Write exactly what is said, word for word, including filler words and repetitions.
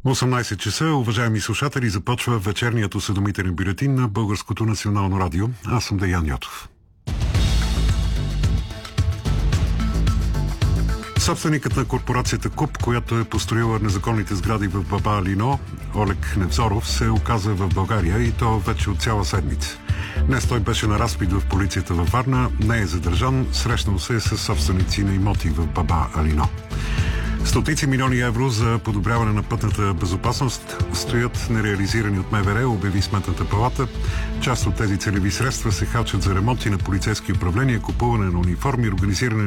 осемнайсет часа, уважаеми слушатели, започва вечерният осведомителен бюлетин на Българското национално радио. Аз съм Деян Йотов. Собственикът на корпорацията КУП, която е построила незаконните сгради в Баба Алино, Олег Невзоров, се оказа в България и то вече от цяла седмица. Днес той беше на разпит в полицията във Варна, не е задържан, срещнал се с собственици на имоти в Баба Алино. Стотици милиони евро за подобряване на пътната безопасност стоят нереализирани от МВР, обяви Сметната палата. Част от тези целеви средства се харчат за ремонти на полицейски управления, купуване на униформи, организиране